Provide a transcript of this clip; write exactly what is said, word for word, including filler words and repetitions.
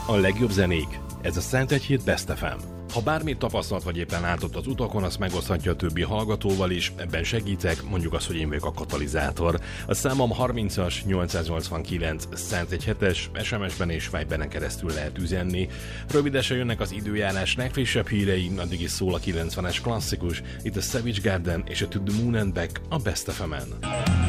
A legjobb zenék. Ez a Szent Egy Hét Best ef em. Ha bármit tapasztalt vagy éppen látott az utakon, azt megoszthatja a többi hallgatóval is, ebben segítek, mondjuk azt, hogy én vagyok a katalizátor. A számom harmincas nyolcszáznyolcvankilenc Szent Egy Hetes, es em es-ben és Viberen keresztül lehet üzenni. Rövidesen jönnek az időjárás legfrissebb hírei, addig is szól a kilencvenes klasszikus, itt a Savage Garden és a To The Moon and Back a Best ef emen.